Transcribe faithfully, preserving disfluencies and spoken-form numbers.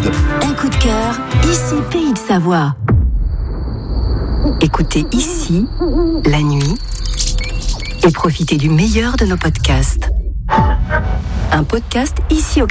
Un coup de cœur, ici Pays de Savoie. Écoutez ici, la nuit, et profitez du meilleur de nos podcasts. Un podcast ici Occident.